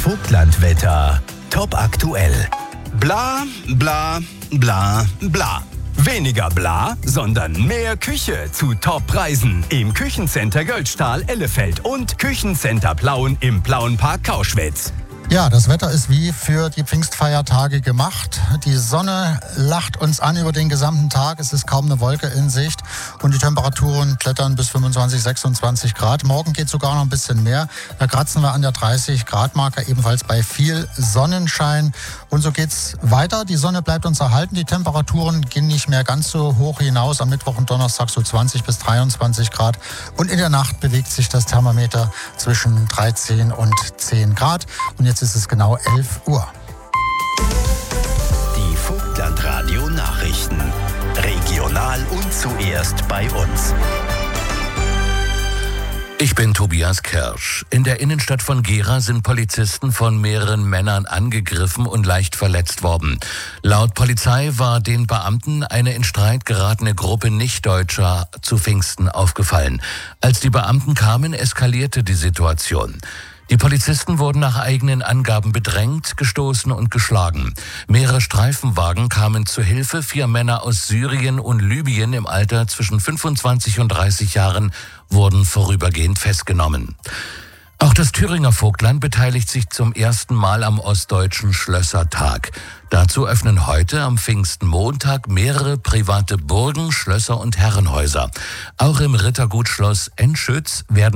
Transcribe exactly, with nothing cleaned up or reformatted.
Vogtlandwetter. Top aktuell. Bla, bla, bla, bla. Weniger bla, sondern mehr Küche zu Top-Preisen im Küchencenter Göldstahl Ellefeld und Küchencenter Plauen im Plauenpark Kauschwitz. Ja, das Wetter ist wie für die Pfingstfeiertage gemacht. Die Sonne lacht uns an über den gesamten Tag. Es ist kaum eine Wolke in Sicht und die Temperaturen klettern bis fünfundzwanzig, sechsundzwanzig Grad. Morgen geht sogar noch ein bisschen mehr. Da kratzen wir an der dreißig Grad Marke, ebenfalls bei viel Sonnenschein. Und so geht's weiter. Die Sonne bleibt uns erhalten. Die Temperaturen gehen nicht mehr ganz so hoch hinaus. Am Mittwoch und Donnerstag so zwanzig bis dreiundzwanzig Grad. Und in der Nacht bewegt sich das Thermometer zwischen dreizehn und zehn Grad. Und jetzt ist es genau elf Uhr. Die Vogtlandradio Nachrichten. Regional und zuerst bei uns. Ich bin Tobias Kirsch. In der Innenstadt von Gera sind Polizisten von mehreren Männern angegriffen und leicht verletzt worden. Laut Polizei war den Beamten eine in Streit geratene Gruppe Nichtdeutscher zu Pfingsten aufgefallen. Als die Beamten kamen, eskalierte die Situation. Die Polizisten wurden nach eigenen Angaben bedrängt, gestoßen und geschlagen. Mehrere Streifenwagen kamen zu Hilfe. Vier Männer aus Syrien und Libyen im Alter zwischen fünfundzwanzig und dreißig Jahren wurden vorübergehend festgenommen. Auch das Thüringer Vogtland beteiligt sich zum ersten Mal am Ostdeutschen Schlössertag. Dazu öffnen heute am Pfingstmontag mehrere private Burgen, Schlösser und Herrenhäuser. Auch im Rittergut Schloss Enschütz werden